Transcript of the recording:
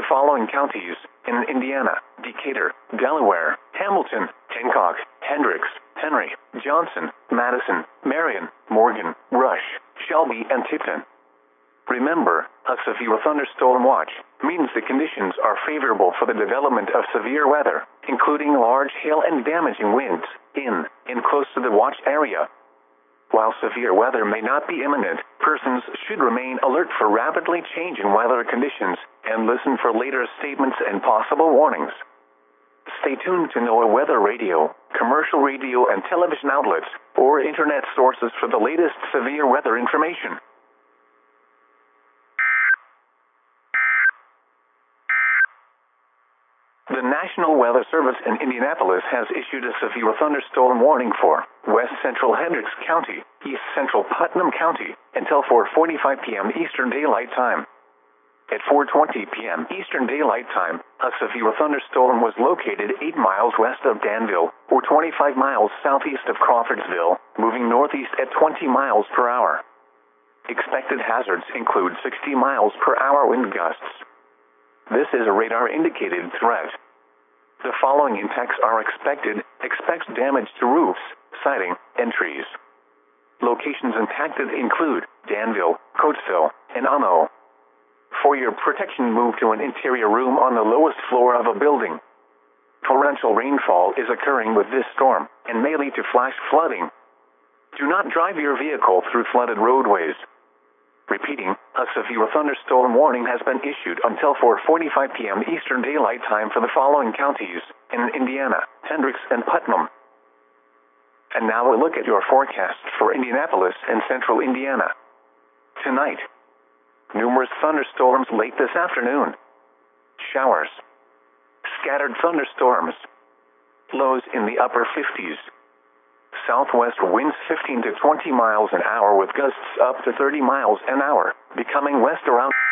the following counties in Indiana: Decatur, Delaware, Hamilton, Hancock, Hendricks, Henry, Johnson, Madison, Marion, Morgan, Rush, Shelby, and Tipton. Remember, a severe thunderstorm watch means the conditions are favorable for the development of severe weather, including large hail and damaging winds, in and close to the watch area. While severe weather may not be imminent, persons should remain alert for rapidly changing weather conditions and listen for later statements and possible warnings. Stay tuned to NOAA Weather Radio, commercial radio and television outlets, or internet sources for the latest severe weather information. The National Weather Service in Indianapolis has issued a severe thunderstorm warning for West Central Hendricks County, East Central Putnam County, until 4:45 p.m. Eastern Daylight Time. At 4:20 p.m. Eastern Daylight Time, a severe thunderstorm was located 8 miles west of Danville, or 25 miles southeast of Crawfordsville, moving northeast at 20 miles per hour. Expected hazards include 60 miles per hour wind gusts. This is a radar-indicated threat. The following impacts are expected. Expect damage to roofs, siding, and trees. Locations impacted include Danville, Coatesville, and Amo. For your protection, move to an interior room on the lowest floor of a building. Torrential rainfall is occurring with this storm and may lead to flash flooding. Do not drive your vehicle through flooded roadways. Repeating, a severe thunderstorm warning has been issued until 4:45 p.m. Eastern Daylight Time for the following counties in Indiana: Hendricks and Putnam. And now a look at your forecast for Indianapolis and central Indiana. Tonight, numerous thunderstorms late this afternoon. Showers. Scattered thunderstorms. Lows in the upper 50s. Southwest winds 15 to 20 miles an hour with gusts up to 30 miles an hour, becoming west around